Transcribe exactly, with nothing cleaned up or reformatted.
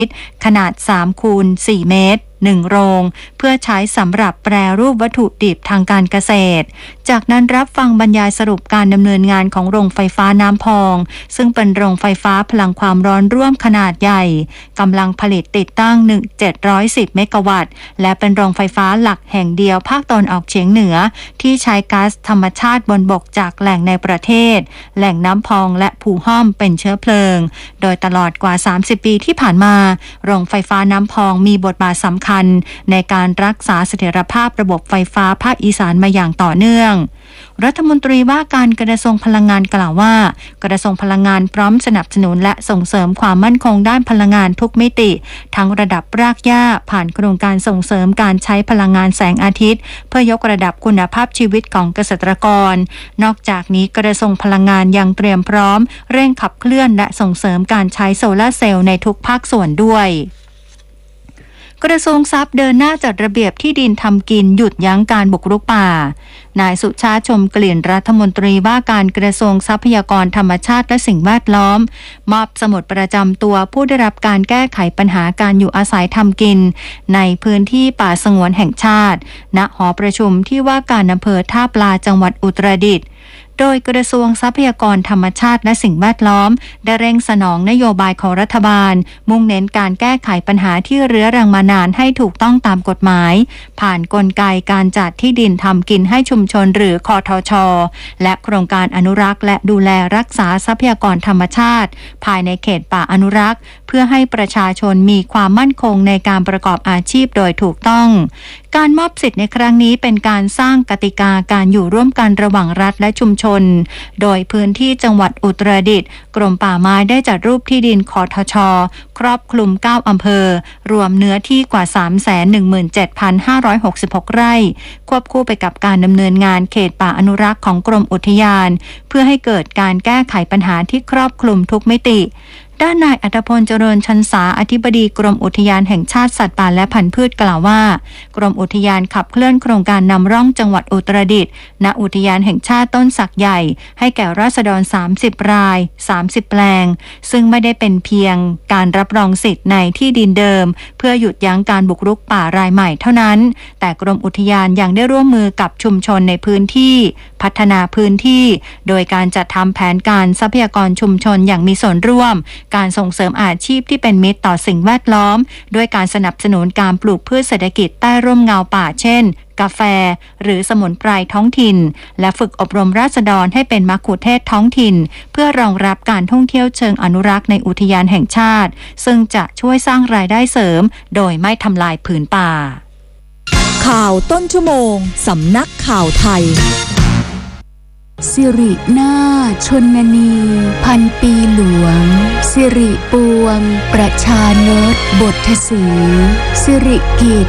ขนาด สามคูณสี่ เมตรหนึ่งโรงเพื่อใช้สำหรับแปรรูปวัตถุดิบทางการเกษตรจากนั้นรับฟังบรรยายสรุปการดำเนินงานของโรงไฟฟ้าน้ำพองซึ่งเป็นโรงไฟฟ้าพลังความร้อนร่วมขนาดใหญ่กำลังผลิตติดตั้งหนึ่งพันเจ็ดร้อยสิบเมกะวัตต์และเป็นโรงไฟฟ้าหลักแห่งเดียวภาคตะวันออกเฉียงเหนือที่ใช้ก๊าซธรรมชาติบนบกจากแหล่งในประเทศแหล่งน้ำพองและภูห้อมเป็นเชื้อเพลิงโดยตลอดกว่าสามสิบปีที่ผ่านมาโรงไฟฟ้าน้ำพองมีบทบาทสำคัญในการรักษาเสถียรภาพระบบไฟฟ้าภาคอีสานมาอย่างต่อเนื่องรัฐมนตรีว่าการกระทรวงพลังงานกล่าวว่ากระทรวงพลังงานพร้อมสนับสนุนและส่งเสริมความมั่นคงด้านพลังงานทุกมิติทั้งระดับรากหญ้าผ่านโครงการส่งเสริมการใช้พลังงานแสงอาทิตย์เพื่อยกระดับคุณภาพชีวิตของเกษตรกรนอกจากนี้กระทรวงพลังงานยังเตรียมพร้อมเร่งขับเคลื่อนและส่งเสริมการใช้โซลาร์เซลล์ในทุกภาคส่วนด้วยกระทรวงทรัพย์เดินหน้าจัดระเบียบที่ดินทำกินหยุดยั้งการบุกรุกป่านายสุชาติชมกลิ่นรัฐมนตรีว่าการกระทรวงทรัพยากรธรรมชาติและสิ่งแวดล้อมมอบสมุดประจำตัวผู้ได้รับการแก้ไขปัญหาการอยู่อาศัยทำกินในพื้นที่ป่าสงวนแห่งชาติณหอประชุมที่ว่าการอำเภอท่าปลาจังหวัดอุตรดิตถ์โดยกระทรวงทรัพยากรธรรมชาติและสิ่งแวดล้อมได้เร่งสนองนโยบายของรัฐบาลมุ่งเน้นการแก้ไขปัญหาที่เรื้อรังมานานให้ถูกต้องตามกฎหมายผ่านกลไกการจัดที่ดินทำกินให้ชุมชนหรือคทช.และโครงการอนุรักษ์และดูแลรักษาทรัพยากรธรรมชาติภายในเขตป่าอนุรักษ์เพื่อให้ประชาชนมีความมั่นคงในการประกอบอาชีพโดยถูกต้องการมอบสิทธิ์ในครั้งนี้เป็นการสร้างกติกาการอยู่ร่วมกันระหว่างรัฐและชุมชนโดยพื้นที่จังหวัดอุตรดิตถ์กรมป่าไม้ได้จัดรูปที่ดินคทช.ครอบคลุมเก้าอำเภอรวมเนื้อที่กว่า สามแสนหนึ่งหมื่นเจ็ดพันห้าร้อยหกสิบหก ไร่ควบคู่ไปกับการดำเนินงานเขตป่าอนุรักษ์ของกรมอุทยานเพื่อให้เกิดการแก้ไขปัญหาที่ครอบคลุมทุกมิติด้านนายอัธพลเจริญชันษาอธิบดีกรมอุทยานแห่งชาติสัตว์ป่าและพันธุ์พืชกล่าวว่ากรมอุทยานขับเคลื่อนโครงการนำร่องจังหวัดอุตรดิตถ์ณอุทยานแห่งชาติต้นสักใหญ่ให้แก่ราษฎรสามสิบรายสามสิบแปลงซึ่งไม่ได้เป็นเพียงการรับรองสิทธิ์ในที่ดินเดิมเพื่อหยุดยั้งการบุกรุกป่ารายใหม่เท่านั้นแต่กรมอุทยานยังได้ร่วมมือกับชุมชนในพื้นที่พัฒนาพื้นที่โดยการจัดทำแผนการทรัพยากรชุมชนอย่างมีส่วนร่วมการส่งเสริมอาชีพที่เป็นมิตรต่อสิ่งแวดล้อมด้วยการสนับสนุนการปลูกพืชเศรษฐกิจใต้ร่มเงาป่าเช่นกาแฟหรือสมุนไพรท้องถิ่นและฝึกอบรมราษฎรให้เป็นมัคคุเทศก์ท้องถิ่นเพื่อรองรับการท่องเที่ยวเชิงอนุรักษ์ในอุทยานแห่งชาติซึ่งจะช่วยสร้างรายได้เสริมโดยไม่ทำลายผืนป่าข่าวต้นชั่วโมงสำนักข่าวไทยสิรินาถชนนีพันปีหลวงสิริปวงประชานตบทสีสิริกิต